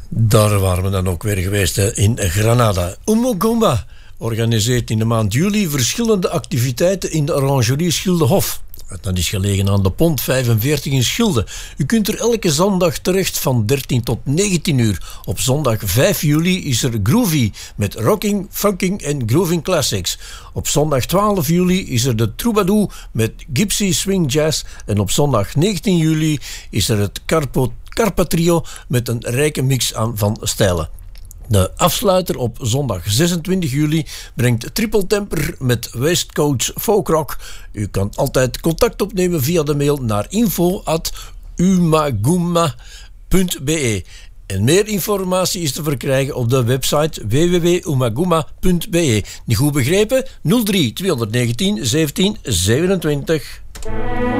Daar waren we dan ook weer geweest in Granada. Umugumba organiseert in de maand juli verschillende activiteiten in de Orangerie Schildehof. Dat is gelegen aan de Pont 45 in Schilde. U kunt er elke zondag terecht van 13 tot 19 uur. Op zondag 5 juli is er Groovy met rocking, funking en grooving classics. Op zondag 12 juli is er de Troubadour met gypsy swing jazz. En op zondag 19 juli is er het Carpa Trio met een rijke mix van stijlen. De afsluiter op zondag 26 juli brengt Triple Temper met West Coast Folk Rock. U kan altijd contact opnemen via de mail naar info@umaguma.be. En meer informatie is te verkrijgen op de website www.umaguma.be. Niet goed begrepen? 03 219 17 27.